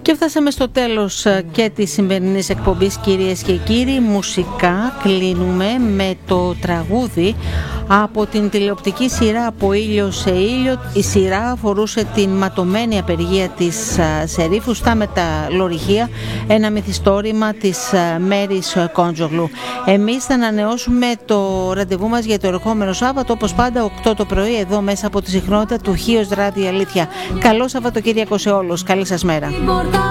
Και φτάσαμε στο τέλος και της σημερινής εκπομπής, κυρίες και κύριοι. Μουσικά κλείνουμε με το τραγούδι από την τηλεοπτική σειρά «Από ήλιο σε ήλιο». Η σειρά αφορούσε την ματωμένη απεργία της Σερίφουστα με τα λορυχεία, ένα μυθιστόρημα της Μέρης Κόντζογλου. Εμείς θα ανανεώσουμε το ραντεβού μας για το ερχόμενο Σάββατο, όπως πάντα 8 το πρωί, εδώ μέσα από τη συχνότητα του Χίος Ράδιο Αλήθεια. Καλό Σαββατοκύριακο σε όλους. Καλή σας μέρα.